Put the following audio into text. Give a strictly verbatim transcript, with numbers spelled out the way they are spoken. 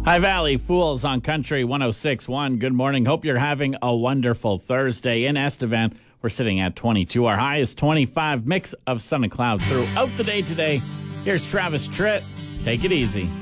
High Valley Fools on Country one oh six point one. Good morning. Hope you're having a wonderful Thursday. In Estevan, we're sitting at twenty-two. Our high is twenty-five. Mix of sun and clouds throughout the day today. Here's Travis Tritt. Take it easy.